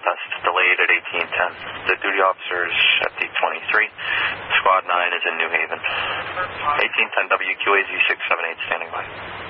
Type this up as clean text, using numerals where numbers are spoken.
test delayed at 1810. The duty officer is at D23. Squad 9 is in New Haven. 1810 WQAZ 678 standing by.